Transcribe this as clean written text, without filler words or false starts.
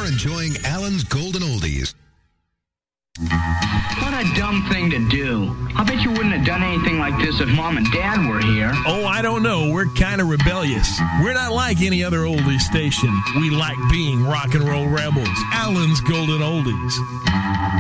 enjoying Alan's Golden Oldies. What a dumb thing to do. I bet you wouldn't have done anything like this if Mom and Dad were here. Oh, I don't know. We're kind of rebellious. We're not like any other oldies station. We like being rock and roll rebels. Alan's Golden Oldies.